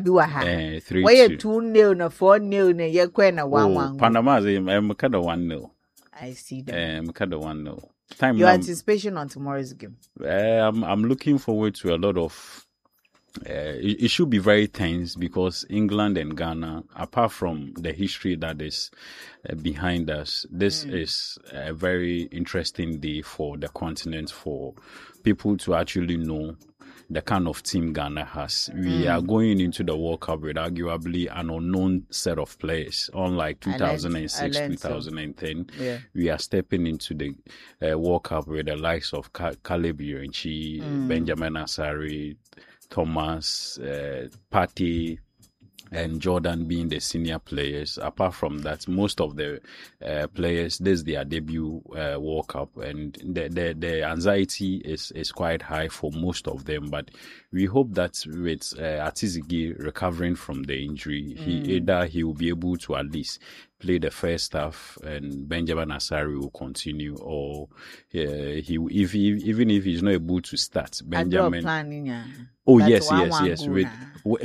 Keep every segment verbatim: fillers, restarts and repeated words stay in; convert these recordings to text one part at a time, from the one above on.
Uh, three Why two. two nil na four nil na ye kwena one Oh, one. Panama is um, kind of one nil. I see them. Um, kind of one nil. Time Your now, anticipation on tomorrow's game. Uh, I'm I'm looking forward to a lot of. Uh, it, it should be very tense because England and Ghana, apart from the history that is uh, behind us, this mm. is a very interesting day for the continent, for people to actually know the kind of team Ghana has. We mm. are going into the World Cup with arguably an unknown set of players. Unlike two thousand six, two thousand ten, so. yeah. we are stepping into the uh, World Cup with the likes of Ka- Caleb Irenchi, mm. Benjamin Asari, Thomas, uh, Partey, and Jordan being the senior players. Apart from that, most of the uh, players, this is their debut uh, World Cup, and the, the the anxiety is is quite high for most of them. But we hope that with uh, Atizigi recovering from the injury, mm. he either he will be able to at least play the first half, and Benjamin Asari will continue, or uh, he if he, even if he's not able to start, Benjamin. Planning, yeah. Oh That's yes, yes, yes. With, uh,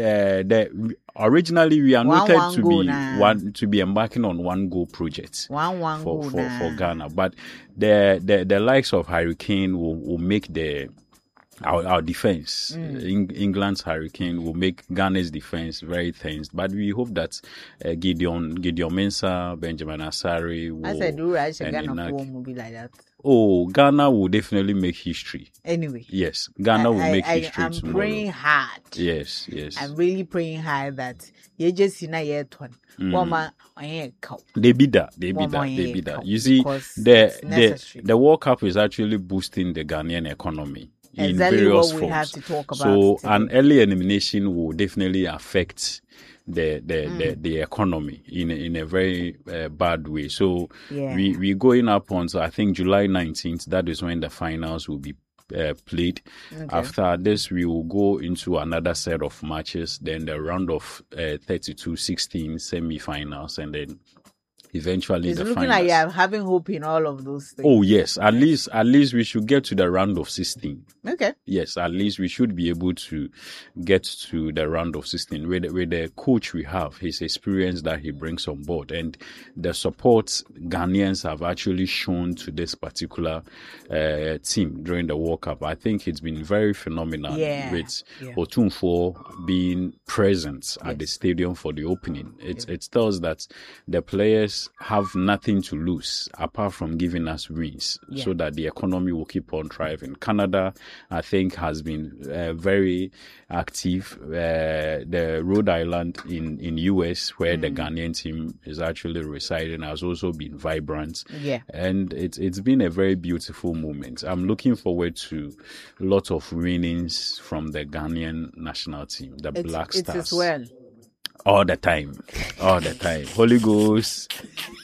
the, originally we are one, noted one to be now. one to be embarking on one goal project one, one for for, now. for Ghana, but the the the likes of Hurricane will, will make the Our, our defense, mm. in, England's Hurricane will make Ghana's defense very tense. But we hope that uh, Gideon Gideon Mensah, Benjamin Asari will. I said, do right, Ghana won't be like that. Oh, Ghana will definitely make history. Anyway. Yes, Ghana I, will make I, history I'm tomorrow. praying hard. Yes, yes. I'm really praying hard that you just see na yet one. Woman, I ain't cow. They be that. They be that. They be that. You see, the the the World Cup is actually boosting the Ghanaian economy. In exactly various what we forms. have to talk about. So today. An early elimination will definitely affect the the, mm. the, the economy in a, in a very uh, bad way. So yeah. we we going up on so I think July nineteenth. That is when the finals will be uh, played. Okay. After this, we will go into another set of matches. Then the round of uh, thirty-two, sixteen semi-finals, and then. Eventually, it's the looking finals. like you're having hope in all of those things. Oh yes, at least at least we should get to the round of sixteen. Okay. Yes, at least we should be able to get to the round of sixteen with with the coach we have, his experience that he brings on board, and the support Ghanaians have actually shown to this particular uh, team during the World Cup. I think it's been very phenomenal. Yeah. With yeah. Otunfo being present at yes. the stadium for the opening. It yeah. it tells that the players have nothing to lose apart from giving us wins yeah. so that the economy will keep on thriving. Canada, I think, has been uh, very active. Uh, the Rhode Island in, in U S, where mm. the Ghanaian team is actually residing, has also been vibrant. Yeah. And it's it's been a very beautiful moment. I'm looking forward to lots of winnings from the Ghanaian national team, the it's, Black it's Stars. As well. All the time. All the time. Holy Ghost.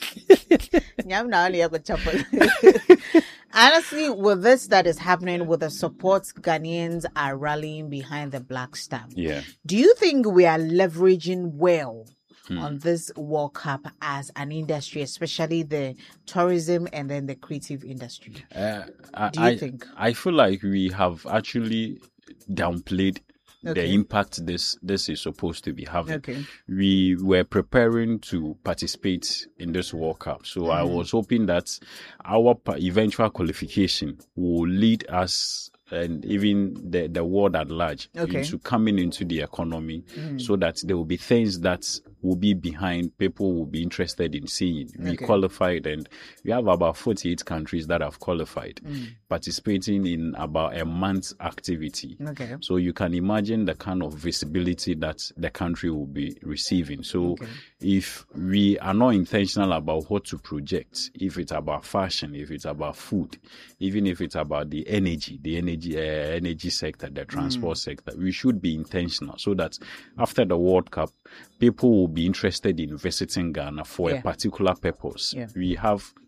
Honestly, with this that is happening, with the support Ghanaians are rallying behind the Black Star, yeah. do you think we are leveraging well hmm. on this World Cup as an industry, especially the tourism and then the creative industry? Uh, I, do you I, think? I feel like we have actually downplayed Okay. the impact this this is supposed to be having. Okay. We were preparing to participate in this World Cup, so mm. I was hoping that our eventual qualification will lead us and even the, the world at large okay. into coming into the economy mm. so that there will be things that will be behind, people will be interested in seeing. We okay. qualified, and we have about forty-eight countries that have qualified, mm. participating in about a month's activity. Okay. So you can imagine the kind of visibility that the country will be receiving. So okay. if we are not intentional about what to project, if it's about fashion, if it's about food, even if it's about the energy, the energy, uh, energy sector, the transport mm. sector, we should be intentional so that after the World Cup, people will be interested in visiting Ghana for yeah. a particular purpose. Yeah. We have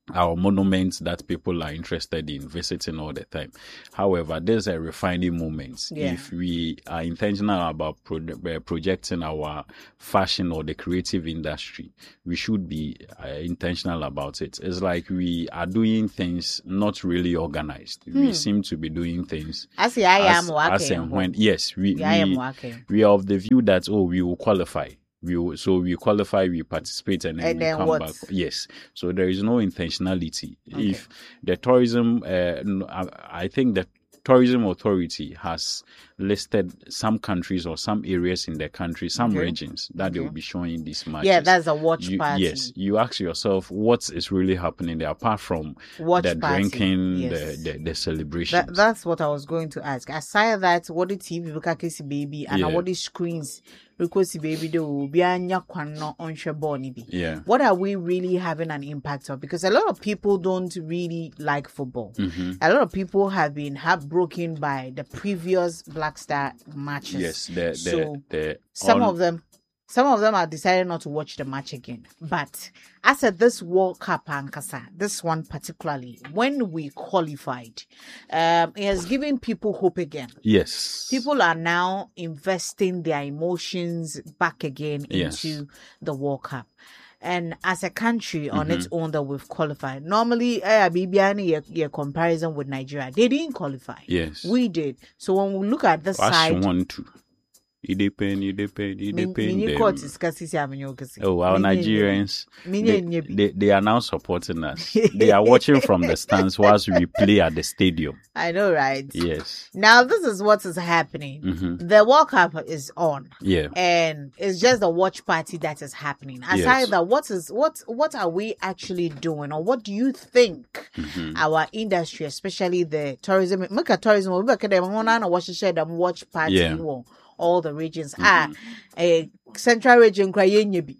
our monuments that people are interested in visiting all the time. However, there's a refining moment. Yeah. If we are intentional about pro- uh, projecting our fashion or the creative industry, we should be uh, intentional about it. It's like we are doing things not really organized. Hmm. We seem to be doing things I see. I am as, working. as and when. Yes, we, Yeah, I am we, working. we are of the view that, oh, we will qualify. We will, so we qualify, we participate, and then And we then come what? back. Yes. So there is no intentionality. Okay. If the tourism, uh, no, I, I think the tourism authority has listed some countries or some areas in the country, some Okay. regions that they Okay. will be showing these matches. Yeah, that's a watch You- party. Yes, you ask yourself what is really happening there, apart from Watch the party. drinking, Yes. the, the the celebrations. That, that's what I was going to ask. Aside that, what the T V look at Kissy baby and Yeah. what the screens because baby do be anya kwano on Shaboni be. Yeah. What are we really having an impact of? Because a lot of people don't really like football. Mm-hmm. A lot of people have been heartbroken by the previous Black Star matches. Yes, the the So, the Some on- of them some of them are decided not to watch the match again. But as at this World Cup Ankasa, this one particularly, when we qualified, um, it has given people hope again. yes, People are now investing their emotions back again Yes. into the World Cup. And as a country on Mm-hmm. its own that we've qualified, normally, eh, Bibiani, your, your comparison with Nigeria, they didn't qualify. yes. We did. So when we look at this Ash side, want to. It depend. It depend. It depend. Mini them. court is kasi amenyo kasi. Oh, our Mini- Nigerians, Mini they, enye bi. they, they are now supporting us. They are watching from the stands whilst we play at the stadium. I know, right? Yes. Now this is what is happening. Mm-hmm. The World Cup is on. Yeah. And it's just the watch party that is happening. Aside Yes. that, what is what what are we actually doing, or what do you think Mm-hmm. our industry, especially the tourism, make a tourism, we look at them on and watch share them watch party Yeah. or all the regions. Ah, a central region cry bi.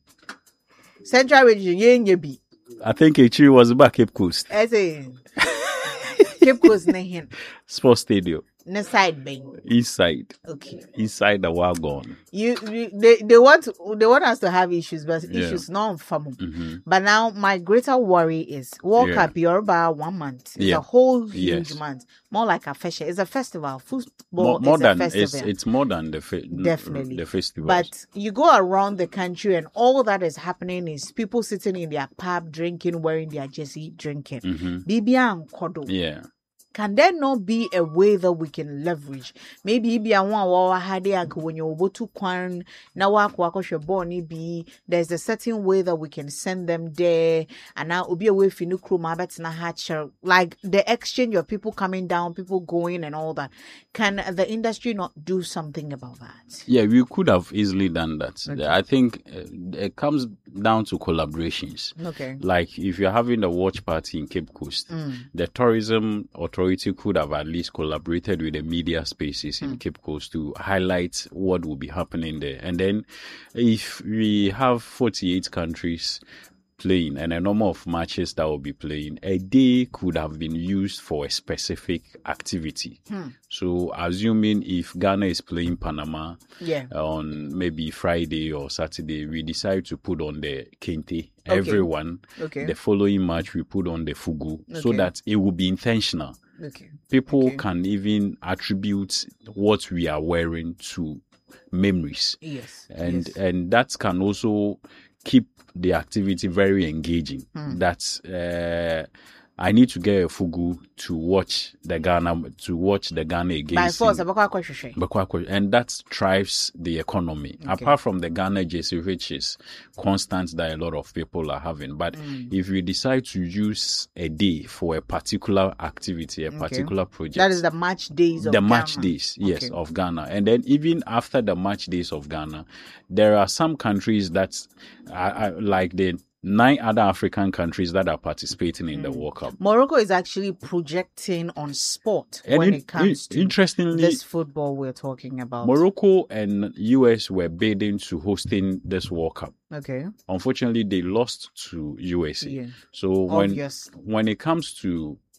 Central region yenye bi. I think Ichiri was about Cape Coast As a Cape Coast na hin. Sports Stadium. Na side bay. Inside. Okay. Inside the wagon. You, you they, they want they want us to have issues, but Yeah. issues not fun. Mm-hmm. But now my greater worry is World Yeah. Cup Yoruba one month. It's Yeah. a whole huge Yes. month. More like a festival. It's a festival. Football More, more is a than festival. it's, it's more than the fe- Definitely. the festival. But you go around the country and all that is happening is people sitting in their pub drinking, wearing their jersey, drinking. mm-hmm. Bibia and Kodo. Yeah. Can there not be a way that we can leverage? Maybe be a one wa hade anka when you go to kwan na wa kwa kwa boni be there's a certain way that we can send them there and now obi a way finu crew ma bet na hatcher like the exchange of people coming down, people going and all that. Can the industry not do something about that? Yeah, we could have easily done that. Okay. I think uh, it comes down to collaborations. Okay. Like if you're having a watch party in Cape Coast, the tourism authority could have at least collaborated with the media spaces in Cape Coast to highlight what will be happening there. And then if we have forty-eight countries playing and a number of matches that will be playing, a day could have been used for a specific activity. So assuming if Ghana is playing Panama Yeah. on maybe Friday or Saturday, we decide to put on the Kente. Everyone, Okay. the following match we put on the Fugu, so Okay. that it will be intentional. Okay. People Okay. can even attribute what we are wearing to memories, Yes. and yes. and that can also keep the activity very engaging. Hmm. That's uh, I need to get a Fugu to watch the Ghana to watch the Ghana By against. force, in- abakwa kwahwehwe. Bakwakwa, and that drives the economy. Apart from the Ghana J C, which is constant that a lot of people are having. But if we decide to use a day for a particular activity, a particular project, That is the match days of the match Ghana. days, yes, Okay. of Ghana. And then even after the match days of Ghana, there are some countries that are, are like the nine other African countries that are participating in the World Cup. Morocco is actually projecting on sport And when in- it comes in- to interestingly, this football we're talking about. Morocco and U S were bidding to hosting this World Cup. Okay. Unfortunately, they lost to U S A. Yeah. So when Obvious. when it comes to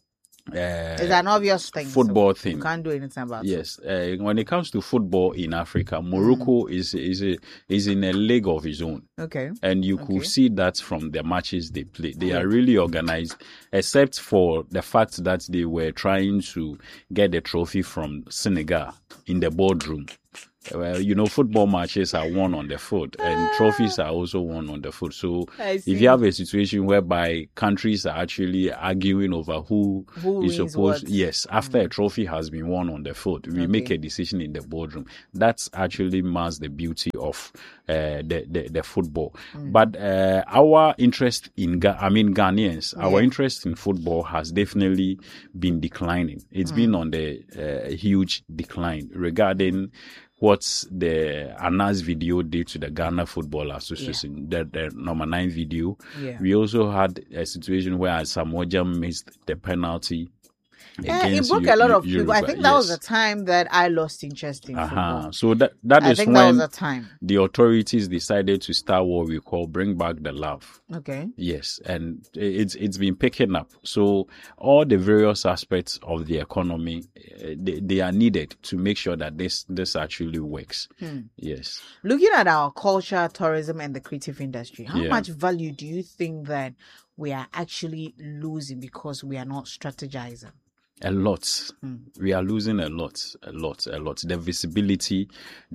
Uh, it's an obvious thing. Football so thing. You can't do anything about yes. it. Yes. Uh, when it comes to football in Africa, Morocco mm. is is a, is in a league of its own. Okay. And you okay. could see that from the matches they play. They yeah. are really organized, except for the fact that they were trying to get the trophy from Senegal in the boardroom. Well, you know, football matches are won on the foot, and trophies are also won on the foot. So, if you have a situation whereby countries are actually arguing over who, who is supposed, what? yes, after mm. a trophy has been won on the foot, we okay. make a decision in the boardroom. That's actually masks the beauty of uh, the, the the football. Mm. But uh, our interest in, Ga- I mean, Ghanaians, yeah. our interest in football has definitely been declining. It's mm. been on the uh, huge decline regarding what the Anas video did to the Ghana Football Association, yeah. the, the number nine video. Yeah. We also had a situation where Asamoah Gyan missed the penalty. Yeah, it broke U- a lot of U- people. I think that yes. was the time that I lost interest in uh-huh. football. So that that I is think when that was the time the authorities decided to start what we call bring back the love. Okay. Yes, and it's it's been picking up. So all the various aspects of the economy, they, they are needed to make sure that this this actually works. Hmm. Yes. Looking at our culture, tourism, and the creative industry, how yeah. much value do you think that we are actually losing because we are not strategizing? A lot. Mm. We are losing a lot, a lot, a lot. The visibility,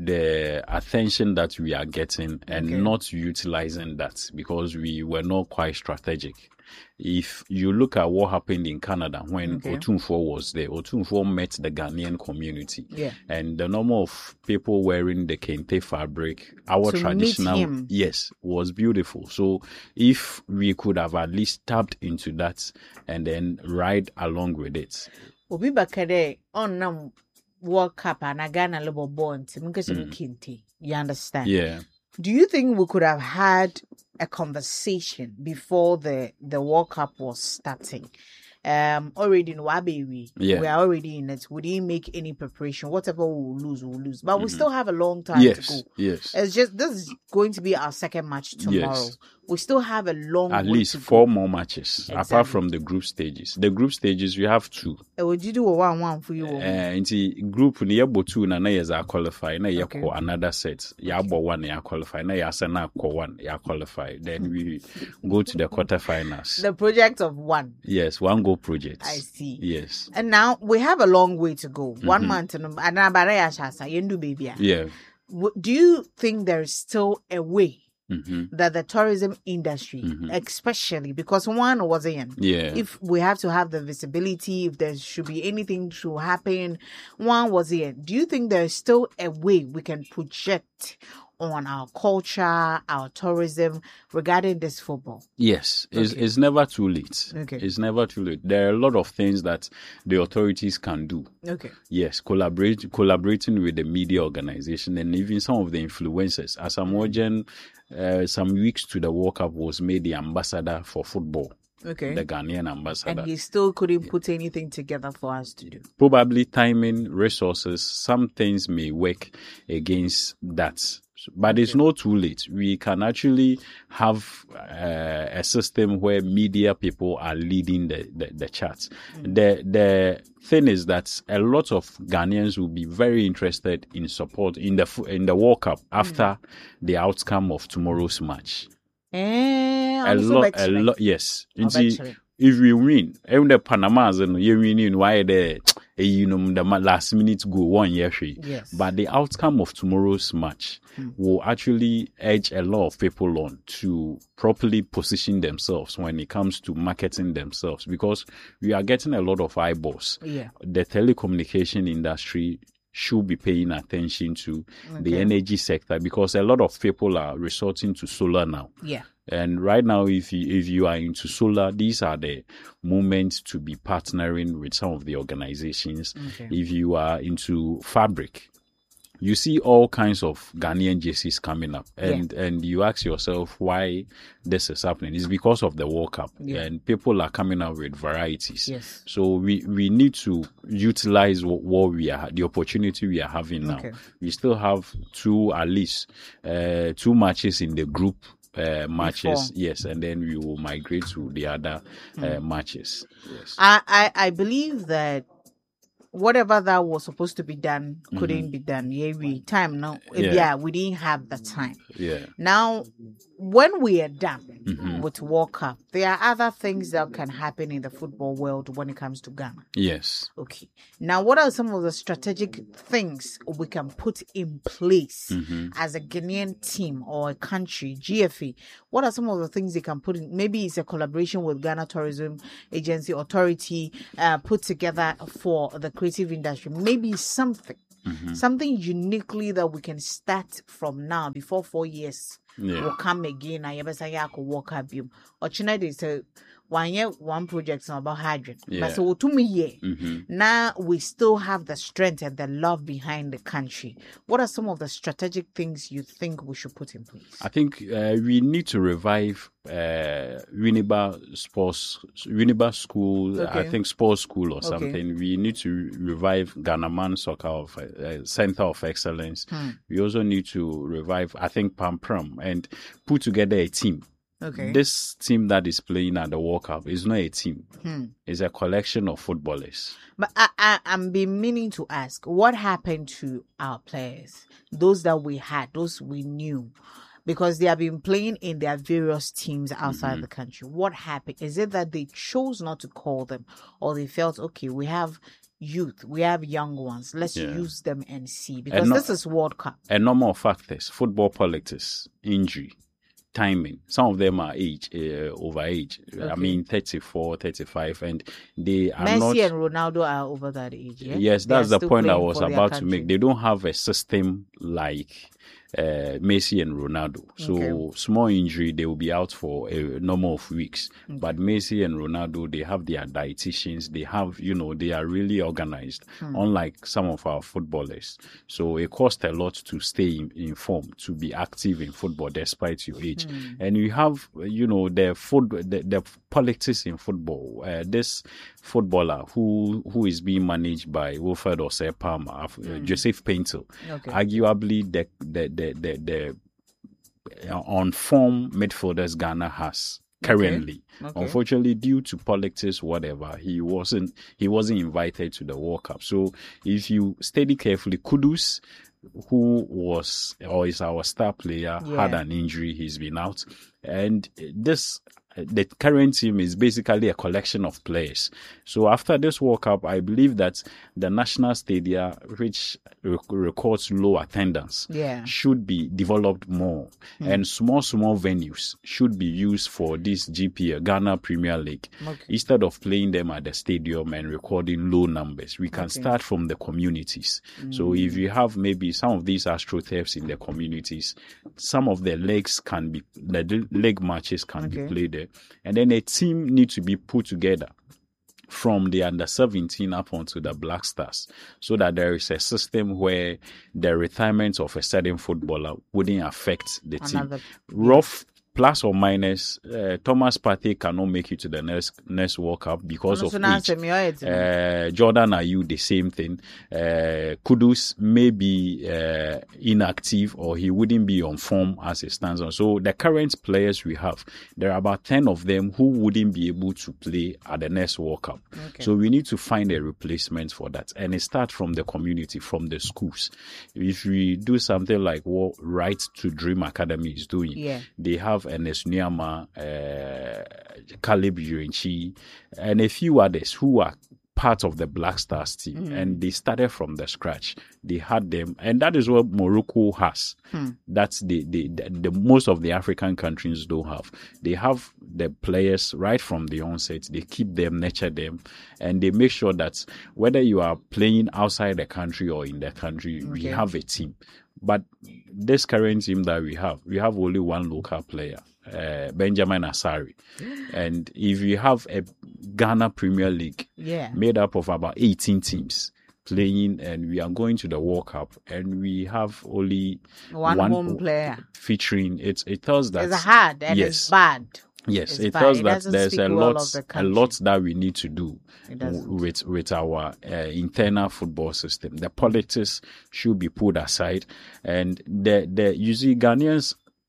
the attention that we are getting, and okay. not utilizing that because we were not quite strategic. If you look at what happened in Canada when okay. Otumfuo was there, Otumfuo met the Ghanaian community. Yeah. And the number of people wearing the kente fabric, our to traditional, meet him. yes, was beautiful. So if we could have at least tapped into that and then ride along with it. Obi bakade on nam World Cup and Ghana level born kente. You understand? Yeah. Do you think we could have had a conversation before the, the World Cup was starting? Um, already in Wabewi, yeah. we are already in it. We didn't make any preparation. Whatever we will lose, we will lose. But mm-hmm. we still have a long time yes. to go. Yes. It's just this is going to be our second match tomorrow. Yes. We still have a long at way least to four go. more matches Exactly. apart from the group stages. The group stages we have two. Uh, would you do a one one for you? Uh, into group ni yabo two na na yeza qualify na yako okay. another set. Yabo okay. one ya qualify na yasa na ko one ya qualify. Then we go to the quarterfinals. The project of one. Yes, one goal project. I see. Yes. And now we have a long way to go. Mm-hmm. One month and yendu baby. Yeah. Do you think there is still a way? Mm-hmm. That the tourism industry, mm-hmm. especially because one was in, yeah. if we have to have the visibility, if there should be anything to happen, one was in. Do you think there is still a way we can project on our culture, our tourism regarding this football? Yes, okay. it's, it's never too late. Okay. It's never too late. There are a lot of things that the authorities can do. Okay. Yes, collaborate, collaborating with the media organization and even some of the influencers. Asamoah Gyan, uh, some weeks to the World Cup, was made the ambassador for football. Okay. The Ghanaian ambassador. And he still couldn't put anything together for us to do. Probably timing, resources, some things may work against that. But okay. It's not too late. We can actually have uh, a system where media people are leading the, the, the charts. Mm. The the thing is that a lot of Ghanaians will be very interested in support in the in the World Cup after mm. the outcome of tomorrow's match. Eh, a lot, a lot. Yes. If we win, even the Panama's and you win, why the you know the last minute go one year. Yes. But the outcome of tomorrow's match hmm. will actually edge a lot of people on to properly position themselves when it comes to marketing themselves, because we are getting a lot of eyeballs. Yeah. The telecommunication industry should be paying attention to okay. the energy sector, because a lot of people are resorting to solar now. Yeah. And right now, if you, if you are into solar, these are the moments to be partnering with some of the organizations. Okay. If you are into fabric, you see all kinds of Ghanaian jerseys coming up, and, yeah. and you ask yourself why this is happening. It's because of the World Cup, yeah. and people are coming out with varieties. Yes. So we, we need to utilize what, what we are, the opportunity we are having now. Okay. We still have two, at least, uh, two matches in the group uh, matches. Before. Yes, and then we will migrate to the other uh, matches. Yes. I, I I believe that whatever that was supposed to be done couldn't Mm-hmm. be done. Yeah, we time now. Yeah. Yeah. we didn't have the time. Yeah. Now, when we are done Mm-hmm. with World Cup, there are other things that can happen in the football world when it comes to Ghana. Yes. Okay. Now, what are some of the strategic things we can put in place Mm-hmm. as a Ghanaian team or a country, G F A? What are some of the things they can put in? Maybe it's a collaboration with Ghana Tourism Agency Authority uh, put together for the creative industry. Maybe something, Mm-hmm. something uniquely that we can start from now before four years Yeah. will come again. I ever say I could walk up you. Or China, they say one year, one project about hydrogen. Yeah. But so to me, yeah. Mm-hmm. Now we still have the strength and the love behind the country. What are some of the strategic things you think we should put in place? I think uh, we need to revive uh, Winneba Sports, Winneba School, Okay. I think sports school or Okay. something. We need to revive Ghana Man Soccer of, uh, Center of Excellence. Hmm. We also need to revive, I think, Pampram and put together a team. Okay. This team that is playing at the World Cup is not a team. Hmm. It's a collection of footballers. But I, I, I'm been meaning to ask, what happened to our players? Those that we had, those we knew, because they have been playing in their various teams outside Mm-hmm. the country. What happened? Is it that they chose not to call them, or they felt, okay, we have youth, we have young ones, let's Yeah. use them and see, because no- this is World Cup. A number of factors: football politics, injury, timing. Some of them are age, uh, over age. I Okay. mean, thirty-four, thirty-five, and they are Messi not. and Ronaldo are over that age. Yeah? Yes, They are that's the still point I playing was for their about to country. make. They don't have a system like uh, Messi and Ronaldo. So Okay. small injury, they will be out for a number of weeks. But Messi and Ronaldo, they have their dietitians. They have, you know, they are really organized, Hmm. unlike some of our footballers. So it costs a lot to stay in, in form, to be active in football despite your age. Hmm. And you have, you know, the foot, the, the politics in football. Uh, this footballer who who is being managed by Wilfred Osei Palmer, uh, Joseph Painter, Okay. arguably the the the the, the uh, on form midfielders Ghana has currently. Okay. Unfortunately, due to politics, whatever, he wasn't he wasn't invited to the World Cup. So if you study carefully, Kudus, who was or is our star player, Yeah. had an injury. He's been out, and this the current team is basically a collection of players. So after this World Cup, I believe that the national stadia, which rec- records low attendance, Yeah. should be developed more, and small small venues should be used for this G P L, Ghana Premier League. Okay. Instead of playing them at the stadium and recording low numbers, we can Okay. start from the communities. So if you have maybe some of these astroturfs in the communities, some of the legs can be the leg matches can Okay. be played there, and then a team needs to be put together from the under seventeen up onto the Black Stars, so that there is a system where the retirement of a certain footballer wouldn't affect the team. Another- Rough plus or minus, uh, Thomas Partey cannot make it to the next next World Cup because of So now age. say me, alright, no? Uh, Jordan Ayew, the same thing. Uh, Kudus may be uh, inactive, or he wouldn't be on form as it stands on. So the current players we have, there are about ten of them who wouldn't be able to play at the next World Cup. Okay. So we need to find a replacement for that, and it starts from the community, from the schools. If we do something like what Right to Dream Academy is doing, Yeah. they have Ernest Nyama, uh, Caleb Yurinchi, and a few others who are part of the Black Stars team, and they started from the scratch. They had them, and that is what Morocco has. That's the, the, the, the most of the African countries don't have. They have the players right from the onset. They keep them, nurture them, and they make sure that whether you are playing outside the country or in the country, we Okay. have a team. But this current team that we have, we have only one local player, uh, Benjamin Asari. And if you have a Ghana Premier League Yeah. made up of about eighteen teams playing, and we are going to the World Cup, and we have only One home player. featuring, it, it tells that It's hard and yes, it's bad. Yes, It's it bad. tells It that doesn't there's speak a well lot, of the a country. lot that we need to do It doesn't. w- with with our uh, internal football system. The politics should be put aside, and the the you see Ghanaians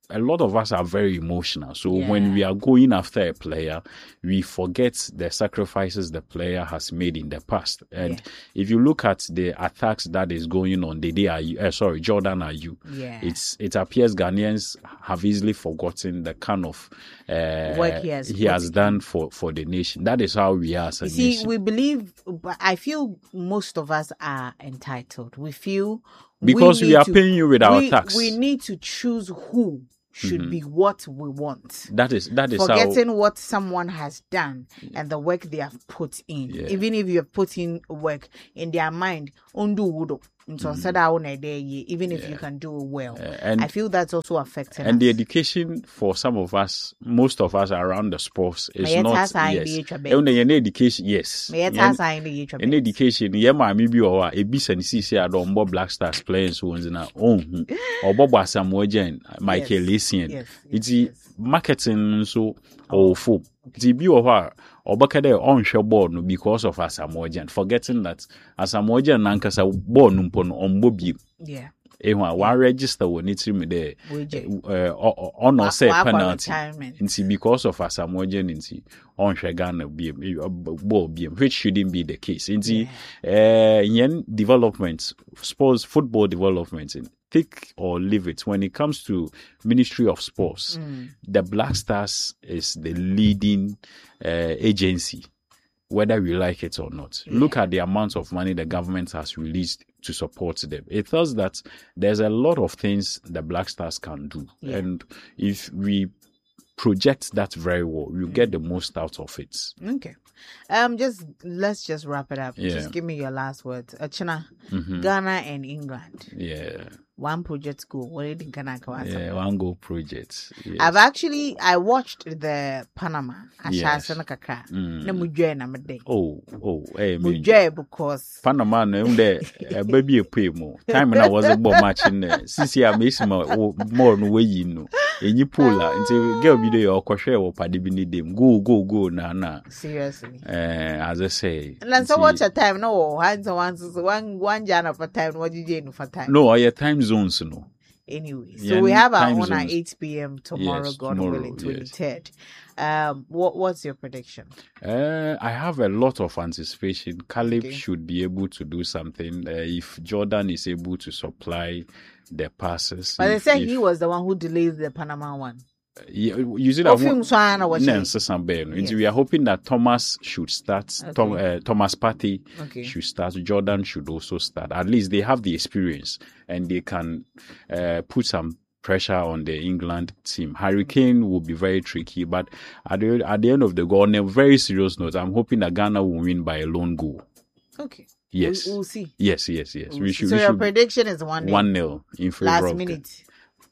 a lot of us are very emotional. So Yeah. when we are going after a player, we forget the sacrifices the player has made in the past. And Yeah. if you look at the attacks that is going on, the day are you, uh, sorry, Jordan Ayew, Yeah. it's it appears Ghanaians have easily forgotten the kind of uh, Work he has he put has done for, for the nation. That is how we are as a You see, nation. we believe, but I feel most of us are entitled. We feel Because we, need are to- paying you with our we, tax. We need to choose who should be what we want. That is that is Forgetting how. what someone has done and the work they have put in. Yeah. Even if you have put in work in their mind, undo wudo. So said I wanna day, even if you can do it well. Uh, and I feel that's also affecting and us. the education for some of us, most of us around the sports is May it not has I yes. be a bit. And the education, yes. May it Yeah, has I be in education, yeah, my maybe or a bis and C C I don't Black Stars playing so on na oh or Bob Samuel Jen, Michael Lysian. Yes, It's yes, yes. marketing so awful. It's be or or bakade on share board no because of Asamoah Gyan, forgetting that Asamoah Gyan nankasa board numpon on Bobby. Yeah. Ehwa wa register won it me there Wage. uh, on or say Wa- wa- penalty retirement. nti because of Asamoah Gyan nti on hwe Ghana B M ball B M, which shouldn't be the case nti eh yen development sports football development in take or leave it. When it comes to Ministry of Sports, the Black Stars is the leading uh, agency, whether we like it or not. Yeah. Look at the amount of money the government has released to support them. It tells that there's a lot of things the Black Stars can do. Yeah. And if we project that very well, you get the most out of it. Okay. Um, just let's just wrap it up. Yeah. Just give me your last words. Achina, Mhm. Ghana and England. Yeah. One project go. What did Ghana go? Yeah, one goal project. Yes. I've actually I watched the Panama. Yes. Ashasa na kakra. Mm. Na mujwe na mede. Oh, oh, hey, me. Mujwe because Panama no there a baby a pay more. Time when I was a ball matching there. Sisi a miss more no way you know. Enyi pola until girl be there or kwahwe or padi bi need them. Go go go na na. seriously. Eh as I say. And then so nti- watch a time no hands one one one jana for time what did you for time. No, your time zones no. Anyway, so Yeah, we have our time own at zones. eight p.m. tomorrow, Yes, God tomorrow, willing, yes. twenty-third. Um, what what's your prediction? Uh, I have a lot of anticipation. Caleb Okay. should be able to do something. Uh, if Jordan is able to supply the passes. But they if, say if, he was the one who delayed the Panama one. Yeah, you see Oh, that film one. Swana was No, it? Nsa Beno. Yes. We are hoping that Thomas should start. Okay. Tom, uh, Thomas Partey Okay. should start. Jordan should also start. At least they have the experience and they can uh, put some pressure on the England team. Harry Kane will be very tricky, but at the, at the end of the goal, on a very serious note, I'm hoping that Ghana will win by a lone goal. Okay. Yes. We'll, we'll see. Yes, yes, yes. We'll we see. should. so we your should prediction is one nil. one nil in favor Last of minute.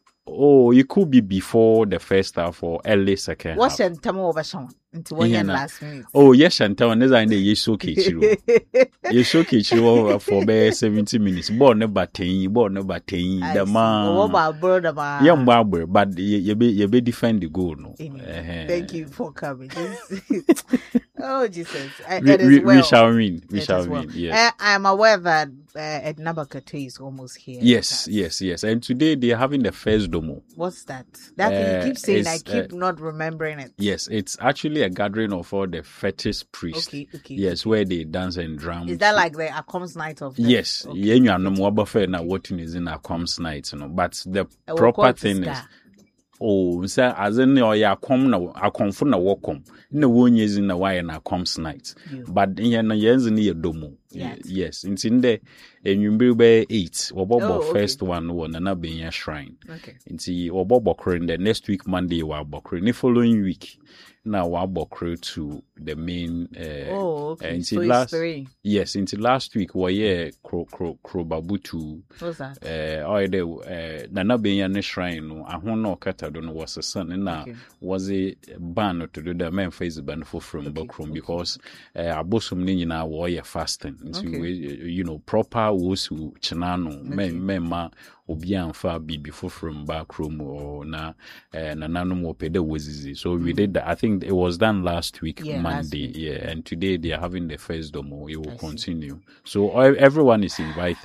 Oh, it could be before the first half or early second What's half. your time over Sean? Into one Yeah, year na. last minute. Oh, yes, Chantal, and I know you so kitchen. You so kitchen for about seventy minutes. Born about ten, born about ten. I The see. Well, what man, about brother? man? young barber, but you you be you be defend the goal, no. Anyway, Eh-heh. thank you for coming. Oh Jesus! I, We, it is we, well. we shall win. We It shall is well. win. Yes. Uh, I'm aware that uh, Edna Bakate is almost here. Yes, yes, yes. And today they are having the first domo. What's that? That thing Uh, you keep saying, I it's, keep uh, not remembering it. Yes, it's actually a gathering of all the fetish priests. Okay, okay. Yes, where they dance and drum. Is that like the Akom's night of? the- Yes, Okay. yeah, you know what buffet na what is in a comes night, you know. But the Uh, we'll proper call it thing is, Scar. oh, sir, as in your ya come na a comfort na welcome. No one is in the wire na comes night. You. But in your years in your domo. Yes. Yes, it's in there. And you be eight. Or Oh, bobo okay. first one one and not being a shrine. Okay. Nti obo in the next week Monday wa bokre. The following week now wa bokre to the main. Uh, Oh, okay. and So see it's last- three. Yes, into last week we yeah kro kro krobabutu. What's that? Eh, uh, the uh, Nana Benya ne shrine no ahon no kata do no was a son na Okay. was a ban to do the men face ban for from Okay, backroom okay. because uh, abosom ne nyina wo ye fasting into Okay. we, you know proper was who chinano men men ma obi amfa bibi for from backroom or na uh, nana no pede wazizi. So we did that. I think it was done last week Yeah, last Monday. week. Yeah, and today they are having the first domo. It will I see. continue. So uh, everyone is invited.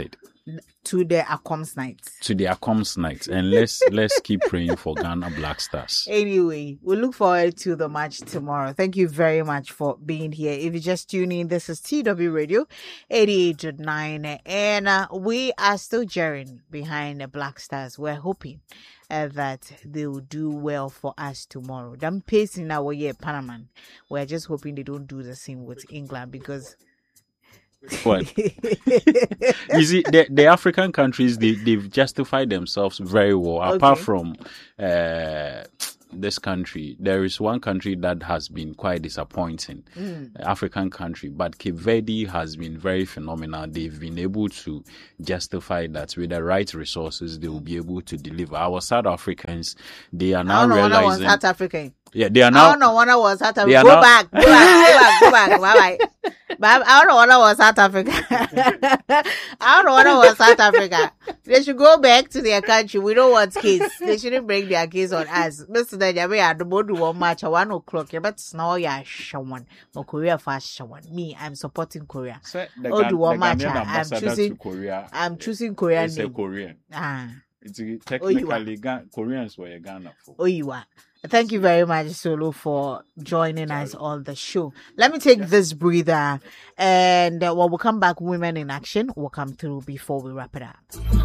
to the Acoms night. To the Acoms night, and let's let's keep praying for Ghana Black Stars. Anyway, we look forward to the match tomorrow. Thank you very much for being here. If you just tune in, this is T W Radio eighty-eight point nine, and uh, we are still jeering behind the Black Stars. We're hoping uh, that they will do well for us tomorrow. Them pacing our year, Panama. We're just hoping they don't do the same with England because. What? You see, the, the African countries, they, they've justified themselves very well. Okay. Apart from uh, this country, there is one country that has been quite disappointing, mm. African country, but Cape Verde has been very phenomenal. They've been able to justify that with the right resources, they will be able to deliver. Our South Africans, they are now I don't know realizing... When I was South African. Yeah, they are now... I don't know when I was South African. Go now... back, go back, go back, go back, bye-bye. But I don't know when I was South Africa. I don't know when I was South Africa. They should go back to their country. We don't want case. They shouldn't bring their case on us. Mister Najami, I don't want to one match at one o'clock. You better snow ya shawan. Or Korea fast shawan. Me, I'm supporting Korea. So the, oh, do one match. I'm choosing Korea. I'm choosing Korean. It's a Korean. Ah. It's technically Ga- Koreans were Ghana for. Oh, you are. Thank you very much, Solo, for joining us on the show. Let me take this breather, and uh, when we come back, Women in Action will come through before we wrap it up.